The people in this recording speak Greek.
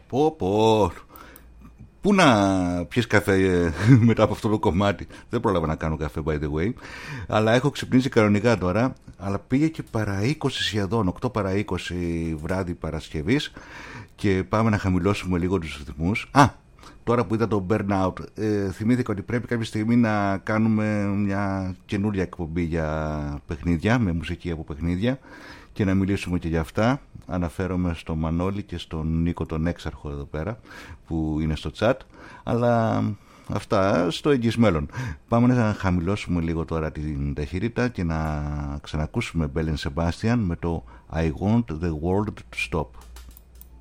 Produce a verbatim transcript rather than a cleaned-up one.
Πω πω. Πού να πιεις καφέ μετά από αυτό το κομμάτι? Δεν πρόλαβα να κάνω καφέ, by the way. Αλλά έχω ξυπνήσει κανονικά τώρα. Αλλά πήγε και παρά είκοσι σχεδόν, οκτώ παρά είκοσι βράδυ Παρασκευής. Και πάμε να χαμηλώσουμε λίγο τους ρυθμούς. Α, τώρα που είδα το Burnout, ε, θυμήθηκα ότι πρέπει κάποια στιγμή να κάνουμε μια καινούρια εκπομπή για παιχνίδια, με μουσική από παιχνίδια, και να μιλήσουμε και για αυτά. Αναφέρομαι στον Μανώλη και στον Νίκο τον έξαρχο εδώ πέρα που είναι στο chat. Αλλά αυτά στο εγγύς μέλλον. Πάμε να χαμηλώσουμε λίγο τώρα την ταχύτητα και να ξανακούσουμε Belle and Sebastian με το I Want the World to Stop.